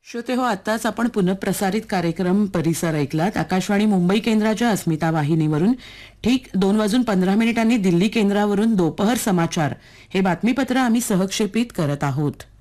श्रोते हो, आत्ताच आपण पुनःप्रसारित कार्यक्रम परिसर ऐकलात. आकाशवाणी मुंबई केंद्राच्या अस्मिता वाहिनीवरून ठीक 2:15 दिल्ली केंद्रावरून दोपहर समाचार हे बातमीपत्र आम्ही सहक्षेपित करत आहोत.